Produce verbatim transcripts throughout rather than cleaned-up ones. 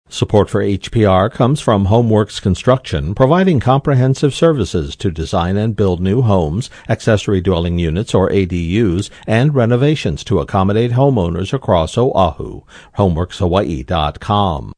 Support for H P R comes from Homeworks Construction, providing comprehensive services to design and build new homes, accessory dwelling units or A D Us, and renovations to accommodate homeowners across Oahu. homeworks hawaii dot com.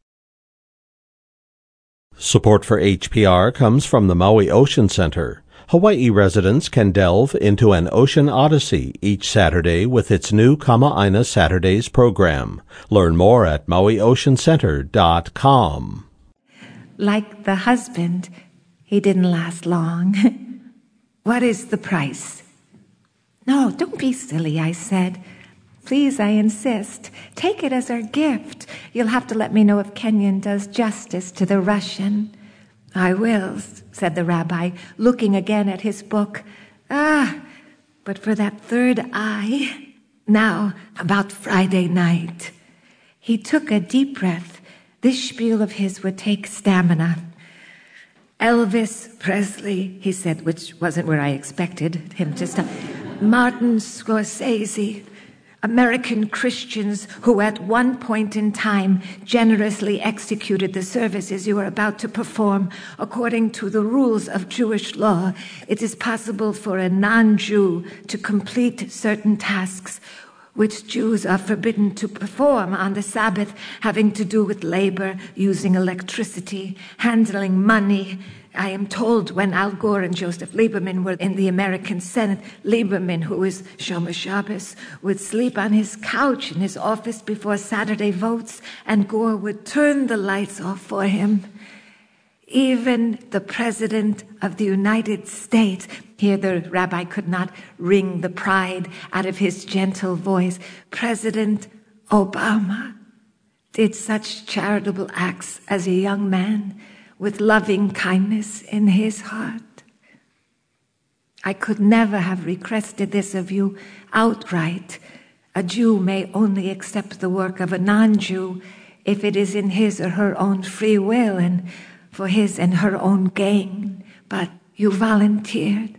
Support for H P R comes from the Maui Ocean Center. Hawaii residents can delve into an ocean odyssey each Saturday with its new Kama'aina Saturdays program. Learn more at maui ocean center dot com. Like the husband, he didn't last long. What is the price? No, don't be silly, I said. Please, I insist. Take it as our gift. You'll have to let me know if Kenyon does justice to the Russian. I will, said the rabbi, looking again at his book. Ah, but for that third eye. Now, about Friday night. He took a deep breath. This spiel of his would take stamina. Elvis Presley, he said, which wasn't where I expected him to stop. Martin Scorsese. American Christians who at one point in time generously executed the services you are about to perform. According to the rules of Jewish law, it is possible for a non-Jew to complete certain tasks which Jews are forbidden to perform on the Sabbath, having to do with labor, using electricity, handling money. I am told when Al Gore and Joseph Lieberman were in the American Senate, Lieberman, who is Shomer Shabbos, would sleep on his couch in his office before Saturday votes, and Gore would turn the lights off for him. Even the President of the United States, here the rabbi could not wring the pride out of his gentle voice, President Obama did such charitable acts as a young man with loving kindness in his heart. I could never have requested this of you outright. A Jew may only accept the work of a non-Jew if it is in his or her own free will and for his and her own gain. But you volunteered.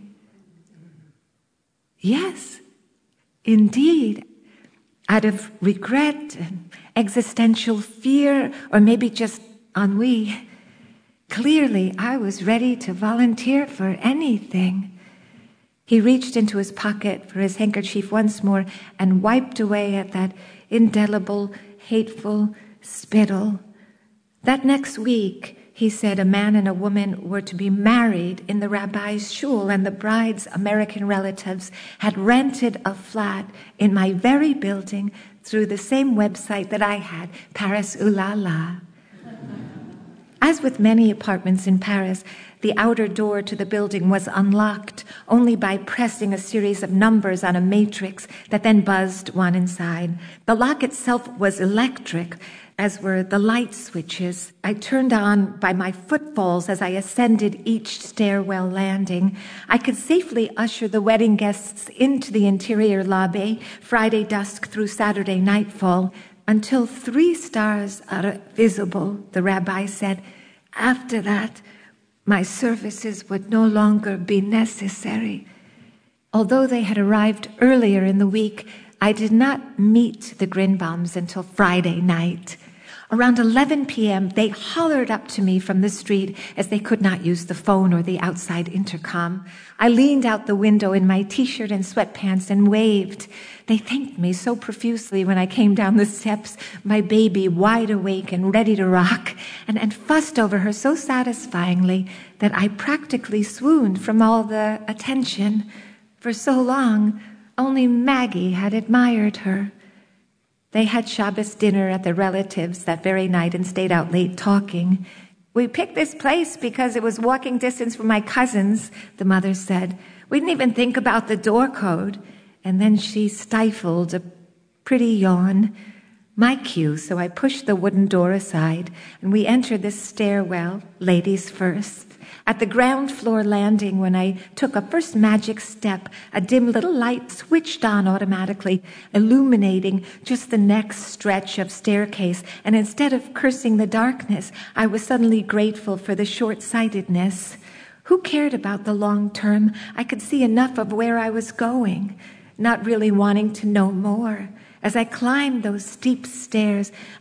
Yes, indeed. Out of regret and existential fear, or maybe just ennui. Clearly, I was ready to volunteer for anything. He reached into his pocket for his handkerchief once more and wiped away at that indelible, hateful spittle. That next week, he said a man and a woman were to be married in the rabbi's shul, and the bride's American relatives had rented a flat in my very building through the same website that I had, Paris Ooh La La. As with many apartments in Paris, the outer door to the building was unlocked only by pressing a series of numbers on a matrix that then buzzed one inside. The lock itself was electric, as were the light switches. I turned on by my footfalls as I ascended each stairwell landing. I could safely usher the wedding guests into the interior lobby, Friday dusk through Saturday nightfall, until three stars are visible, the rabbi said. After that, my services would no longer be necessary. Although they had arrived earlier in the week, I did not meet the Grinbaums until Friday night. Around eleven p.m., they hollered up to me from the street as they could not use the phone or the outside intercom. I leaned out the window in my T-shirt and sweatpants and waved. They thanked me so profusely when I came down the steps, my baby wide awake and ready to rock, and, and fussed over her so satisfyingly that I practically swooned from all the attention. For so long, only Maggie had admired her. They had Shabbos dinner at the relatives that very night and stayed out late talking. We picked this place because it was walking distance from my cousins, the mother said. We didn't even think about the door code. And then she stifled a pretty yawn. My cue, so I pushed the wooden door aside, and we entered this stairwell, ladies first. At the ground floor landing, when I took a first magic step, a dim little light switched on automatically, illuminating just the next stretch of staircase. And instead of cursing the darkness, I was suddenly grateful for the short-sightedness. Who cared about the long term? I could see enough of where I was going, not really wanting to know more. As I climbed those steep stairs,